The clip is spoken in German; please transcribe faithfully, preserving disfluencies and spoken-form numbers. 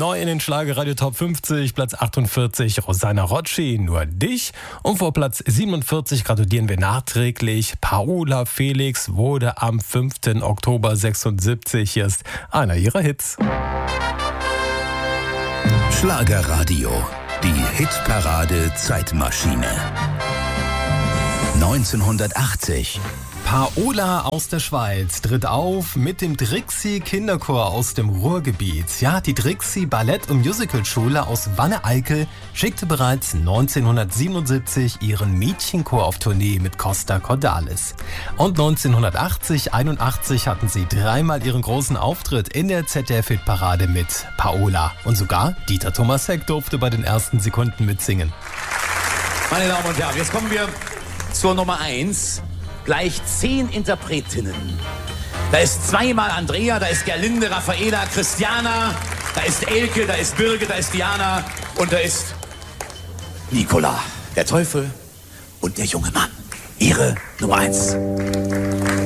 Neu in den Schlagerradio Top fünfzig, Platz achtundvierzig, Rosanna Rocci, Nur dich. Und vor Platz siebenundvierzig gratulieren wir nachträglich. Paola Felix wurde am fünften Oktober sechsundsiebzig. Hier ist einer ihrer Hits. Schlagerradio, die Hitparade Zeitmaschine. neunzehnhundertachtzig. Paola aus der Schweiz tritt auf mit dem Drixie Kinderchor aus dem Ruhrgebiet. Ja, die Drixie Ballett- und Musicalschule aus Wanne-Eickel schickte bereits neunzehnhundertsiebenundsiebzig ihren Mädchenchor auf Tournee mit Costa Cordalis. Und neunzehnhundertachtzig, einundachtzig hatten sie dreimal ihren großen Auftritt in der Z D F-Hitparade mit Paola. Und sogar Dieter Thomas Heck durfte bei den ersten Sekunden mitsingen. Meine Damen und Herren, jetzt kommen wir zur Nummer eins. Gleich zehn Interpretinnen. Da ist zweimal Andrea, da ist Gerlinde, Raffaela, Christiana, da ist Elke, da ist Birge, da ist Diana und da ist Nicola, der Teufel und der junge Mann. Ihre Nummer eins.